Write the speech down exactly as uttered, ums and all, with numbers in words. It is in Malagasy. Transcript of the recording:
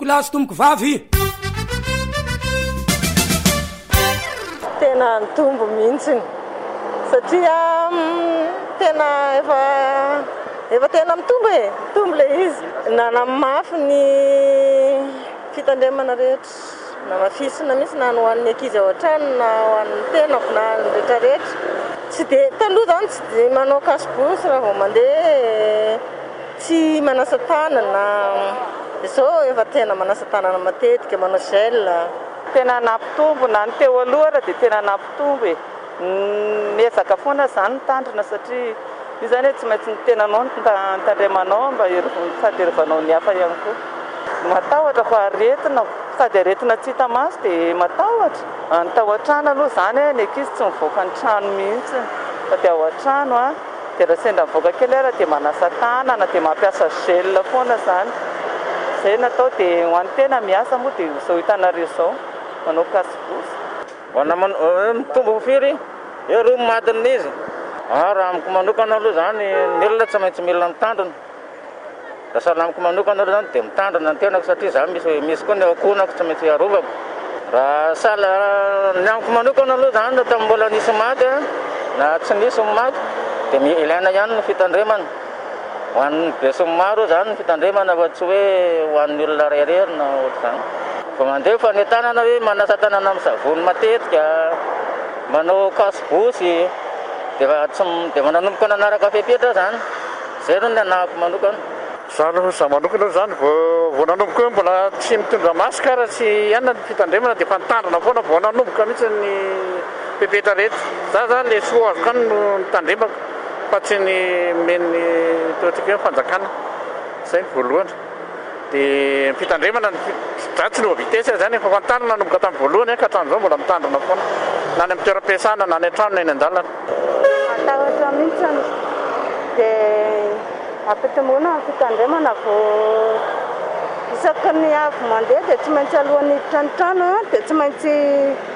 plasy tomboko vavy. Tena nitombo mihitsiny satria tena efa efa tena mitombo e mitombo le izy nanamafy ny fitandremana rehetra na mafisina misy na ho an'ny ankizy ao an-trano na ho an'ny tenako na ny rehetrarehetra tsy dia taloha zany tsy dia manao kasibosy raha vao mandeha tsy manasa tanana izao efa tena manasa tanana matetika manao gel. Tena nampitombo na ny teo aloha raha dia tena nampitombo e miezaka foana izany ny tandrina satria io zany hoe tsy maintsy ny tenanao ny tandremanao mba fahaterovanao ny hafa ihany koa. Matahotra fa aretina sady aretina tsy hita maso dia matahotra. Ny tao an-trano aloha izany ny ankizy tsy mivoaka ny trano mihitsy fa dia ao an-trano a dia raha sendra mivoaka kely ara dia manasa tanana dia mampiasa gel foana izany. Izay natao dia ho an'ny tena miasa moa dia izao hitanareo izao manao kasibosy. Mitombo firy eo roa madina izy. Raha amiko manokana aloha zany ny olona tsy maintsy mila mitandrina. Raha sahala amiko manokana aloha zany dia mitandrina ny tenako satria za misy misy koa ny akonako tsy maintsy arovako. Raha sahala ny amiko manokana aloha zany raha mbola nisy maty na tsy nisy maty dia ilaina ihany ny fitandremana. Ho an'ny be sy maro zany ny fitandremana fa tsy hoe ho an'ny olona reherery na ohatr'izany. Fa mandeha fanentanana hoe manasa tanana amin'ny savony matetika, manao kasibosy dia dia mananomboka nanaraka fepetra zany. Izay no ny anahako manokana. Za aloha za manokana zany vao vao nanomboka hoe mbola tsy mitondra masika raha tsy ihana ny fitandremana dia fa nitandrina foana vao nanomboka mihitsy ny pepetra rehetra. Za zany le soa azo kany no nitandremako fa tsy ny men'ny toetrika hoe fanjakana. Izay ny voalohany. Dia fitandremana za tsy lova vitesy zany efa fantarina nanomboka tamin'ny voalohany ka hatramin'izao mbola mitandrina foana na ny amin'ny toeram-piasana na ny an-trano na ny an-dalana. Matahotra mihitsy dia ampitomboana ny fitandremana vao isaky ny avy mandeha dia tsy maintsy alohan'ny hiditra ny trano dia tsy maintsy